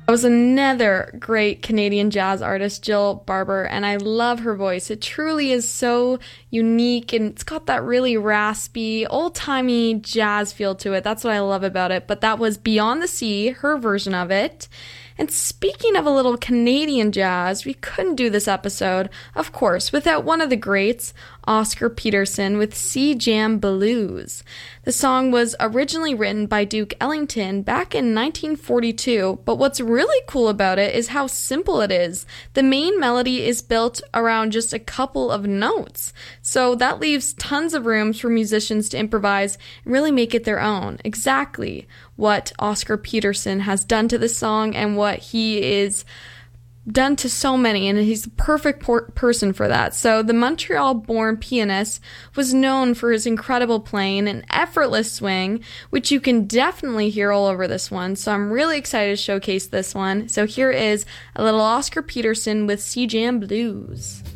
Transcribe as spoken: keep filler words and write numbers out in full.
That was another great Canadian jazz artist, Jill Barber, and I love her voice. It truly is so unique, and it's got that really raspy, old-timey jazz feel to it. That's what I love about it. But that was Beyond the Sea, her version of it. And speaking of a little Canadian jazz, we couldn't do this episode, of course, without one of the greats, Oscar Peterson with Sea Jam Blues. The song was originally written by Duke Ellington back in nineteen forty-two, but what's really cool about it is how simple it is. The main melody is built around just a couple of notes, so that leaves tons of room for musicians to improvise and really make it their own. Exactly what Oscar Peterson has done to this song and what he is done to so many, and he's the perfect por- person for that. So the Montreal-born pianist was known for his incredible playing and effortless swing, which you can definitely hear all over this one. So I'm really excited to showcase this one. So here is a little Oscar Peterson with Sea Jam Blues.